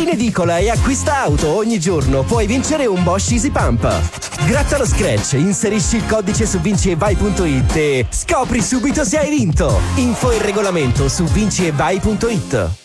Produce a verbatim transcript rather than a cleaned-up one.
in edicola e acquista auto ogni giorno, puoi vincere un Bosch Easy Pump. Gratta lo scratch, inserisci il codice su vinci e vai punto it e scopri subito se hai vinto. Info e regolamento su vinci e vai punto it.